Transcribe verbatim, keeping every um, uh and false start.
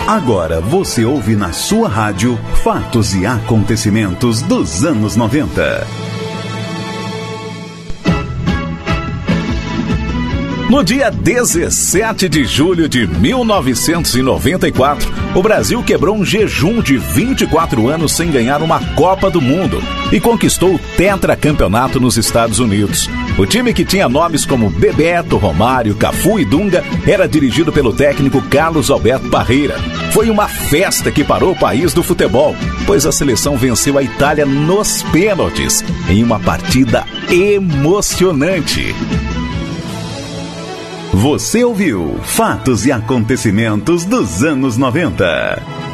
Agora você ouve na sua rádio fatos e acontecimentos dos anos noventa. No dia dezessete de julho de mil novecentos e noventa e quatro, o Brasil quebrou um jejum de vinte e quatro anos sem ganhar uma Copa do Mundo e conquistou o tetracampeonato nos Estados Unidos. O time, que tinha nomes como Bebeto, Romário, Cafu e Dunga, era dirigido pelo técnico Carlos Alberto Parreira. Foi uma festa que parou o país do futebol, pois a seleção venceu a Itália nos pênaltis, em uma partida emocionante. Você ouviu Fatos e Acontecimentos dos anos noventa.